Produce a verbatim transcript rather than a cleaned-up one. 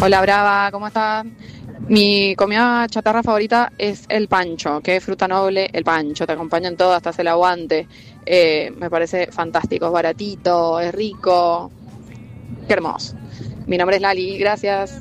Hola Brava, ¿cómo estás? Mi comida chatarra favorita es el pancho, que es fruta noble, el pancho, te acompaña en todo, hasta hace el aguante. Eh, me parece fantástico, es baratito, es rico, qué hermoso. Mi nombre es Lali, gracias.